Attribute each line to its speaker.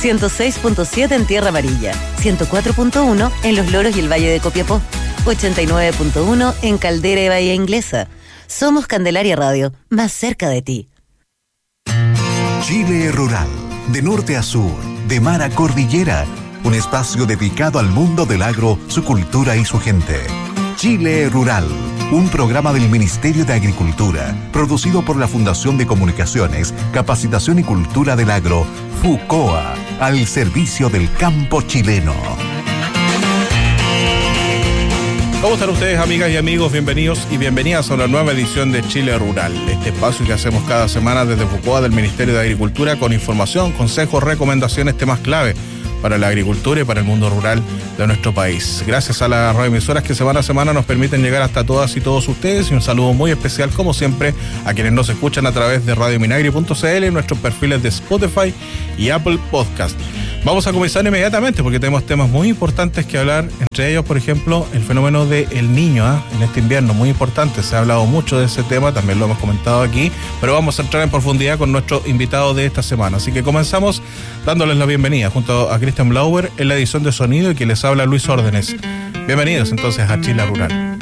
Speaker 1: 106.7 en Tierra Amarilla, 104.1 en Los Loros y el Valle de Copiapó, 89.1 en Caldera y Bahía Inglesa. Somos Candelaria Radio, más cerca de ti.
Speaker 2: Chile Rural, de norte a sur, de mar a cordillera, un espacio dedicado al mundo del agro, su cultura y su gente. Chile Rural, un programa del Ministerio de Agricultura, producido por la Fundación de Comunicaciones, Capacitación y Cultura del Agro, FUCOA, al servicio del campo chileno.
Speaker 3: ¿Cómo están ustedes, amigas y amigos? Bienvenidos y bienvenidas a una nueva edición de Chile Rural, este espacio que hacemos cada semana desde FUCOA del Ministerio de Agricultura con información, consejos, recomendaciones, temas clave para la agricultura y para el mundo rural de nuestro país. Gracias a las radioemisoras que semana a semana nos permiten llegar hasta todas y todos ustedes, y un saludo muy especial, como siempre, a quienes nos escuchan a través de radiominagri.cl, en nuestros perfiles de Spotify y Apple Podcast. Vamos a comenzar inmediatamente porque tenemos temas muy importantes que hablar, entre ellos, por ejemplo, el fenómeno del Niño en este invierno, muy importante. Se ha hablado mucho de ese tema, también lo hemos comentado aquí, pero vamos a entrar en profundidad con nuestro invitado de esta semana. Así que comenzamos dándoles la bienvenida junto a Christian Blauer en la edición de sonido, y que les habla Luis Órdenes. Bienvenidos entonces a Chile Rural.